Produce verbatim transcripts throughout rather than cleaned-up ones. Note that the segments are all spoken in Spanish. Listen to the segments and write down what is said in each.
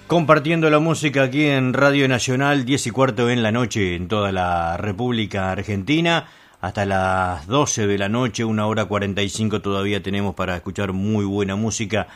Compartiendo la música aquí en Radio Nacional, diez y cuarto en la noche en toda la República Argentina. Hasta las doce de la noche, una hora cuarenta y cinco todavía tenemos para escuchar muy buena música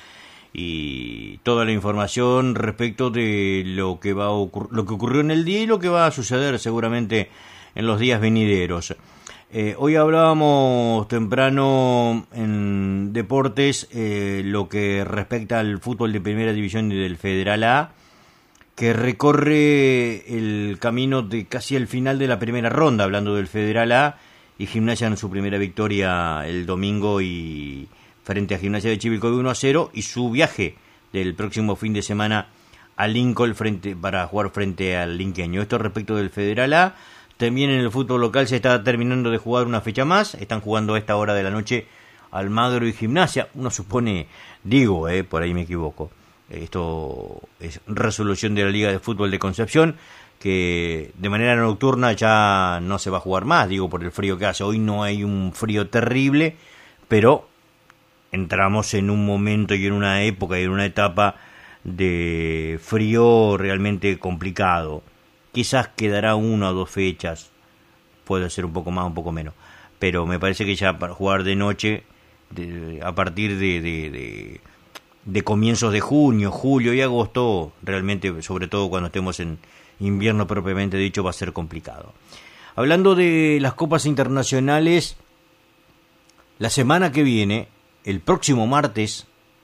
y toda la información respecto de lo que va a ocurrir, lo que ocurrió en el día y lo que va a suceder seguramente en los días venideros. Eh, hoy hablábamos temprano en deportes eh, lo que respecta al fútbol de primera división y del Federal A, que recorre el camino de casi el final de la primera ronda, hablando del Federal A, y Gimnasia en su primera victoria el domingo y frente a Gimnasia de Chivilcoy uno a cero, y su viaje del próximo fin de semana a Lincoln frente, para jugar frente al linqueño. Esto respecto del Federal A. También en el fútbol local se está terminando de jugar una fecha más. Están jugando a esta hora de la noche Almagro y Gimnasia. Uno supone, digo, eh, por ahí me equivoco. Esto es resolución de la Liga de Fútbol de Concepción, que de manera nocturna ya no se va a jugar más, digo, por el frío que hace. Hoy no hay un frío terrible, pero entramos en un momento y en una época y en una etapa de frío realmente complicado. Quizás quedará una o dos fechas, puede ser un poco más, un poco menos, pero me parece que ya para jugar de noche, de, a partir de, de, de, de comienzos de junio, julio y agosto, realmente, sobre todo cuando estemos en invierno propiamente dicho, va a ser complicado. Hablando de las copas internacionales, la semana que viene, el próximo martes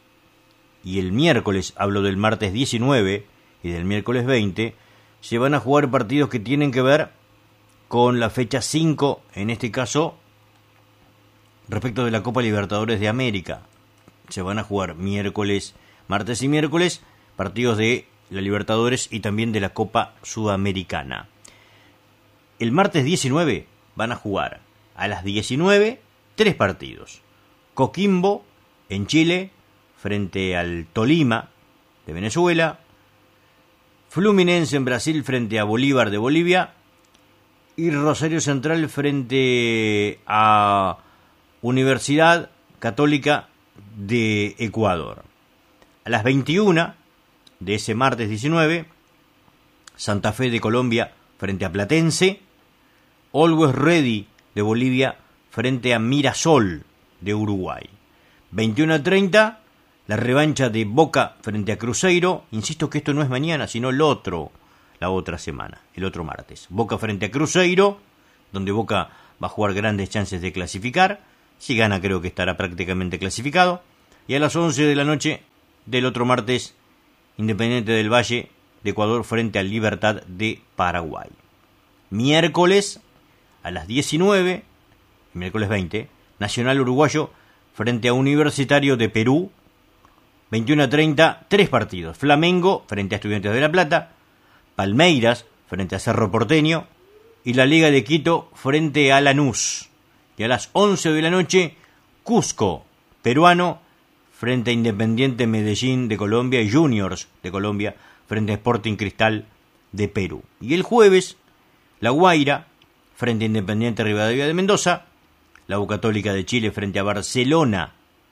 y el miércoles, hablo del martes diecinueve y del miércoles veinte, se van a jugar partidos que tienen que ver con la fecha cinco, en este caso, respecto de la Copa Libertadores de América. Se van a jugar miércoles, martes y miércoles, partidos de la Libertadores y también de la Copa Sudamericana. El martes diecinueve van a jugar a las diecinueve tres partidos. Coquimbo, en Chile, frente al Tolima, de Venezuela. Fluminense en Brasil frente a Bolívar de Bolivia, y Rosario Central frente a Universidad Católica de Ecuador. A las veintiuna de ese martes diecinueve, Santa Fe de Colombia frente a Platense, Always Ready de Bolivia frente a Mirasol de Uruguay. veintiuno a treinta, la revancha de Boca frente a Cruzeiro. Insisto que esto no es mañana, sino el otro, la otra semana, el otro martes. Boca frente a Cruzeiro, donde Boca va a jugar grandes chances de clasificar. Si gana, creo que estará prácticamente clasificado. Y a las once de la noche del otro martes, Independiente del Valle de Ecuador frente al Libertad de Paraguay. Miércoles a las diecinueve, miércoles veinte, Nacional Uruguayo frente a Universitario de Perú. veintiuno a treinta, tres partidos. Flamengo frente a Estudiantes de La Plata, Palmeiras frente a Cerro Porteño y la Liga de Quito frente a Lanús. Y a las once de la noche, Cusco, peruano, frente a Independiente Medellín de Colombia y Juniors de Colombia frente a Sporting Cristal de Perú. Y el jueves, La Guaira frente a Independiente Rivadavia de Mendoza, la U Católica de Chile frente a Barcelona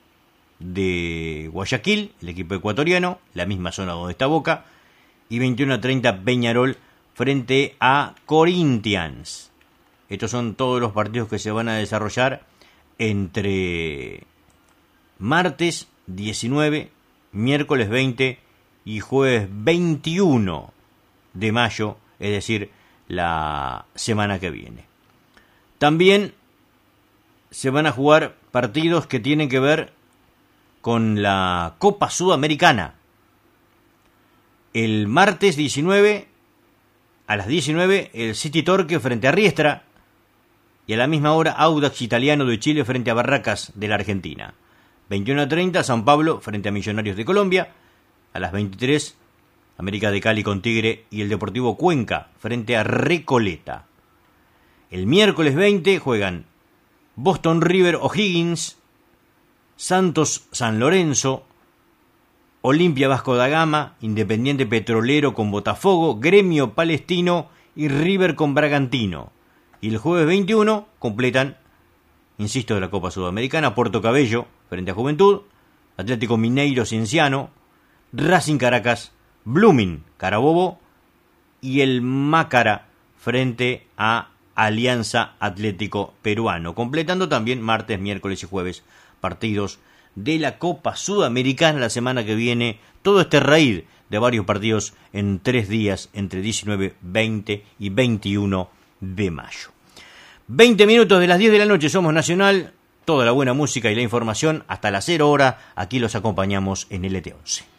de Guayaquil, el equipo ecuatoriano, la misma zona donde está Boca, y veintiuno a treinta Peñarol frente a Corinthians. Estos son todos los partidos que se van a desarrollar entre martes diecinueve, miércoles veinte y jueves veintiuno de mayo, es decir, la semana que viene. También se van a jugar partidos que tienen que ver con la Copa Sudamericana. El martes diecinueve, a las diecinueve, el City Torque frente a Riestra, y a la misma hora Audax Italiano de Chile frente a Barracas de la Argentina. veintiuno a treinta, San Pablo frente a Millonarios de Colombia. A las veintitrés, América de Cali con Tigre y el Deportivo Cuenca frente a Recoleta. El miércoles veinte juegan Boston River O'Higgins, Santos San Lorenzo, Olimpia Vasco da Gama, Independiente Petrolero con Botafogo, Gremio Palestino y River con Bragantino. Y el jueves veintiuno completan, insisto, de la Copa Sudamericana, Puerto Cabello frente a Juventud, Atlético Mineiro Cienciano, Racing Caracas Blooming, Carabobo, y el Mácara frente a Alianza Atlético Peruano. Completando también martes, miércoles y jueves partidos de la Copa Sudamericana la semana que viene. Todo este raíz de varios partidos en tres días entre diecinueve, veinte y veintiuno de mayo. veinte minutos de las diez de la noche, somos Nacional. Toda la buena música y la información hasta las cero hora. Aquí los acompañamos en L T once.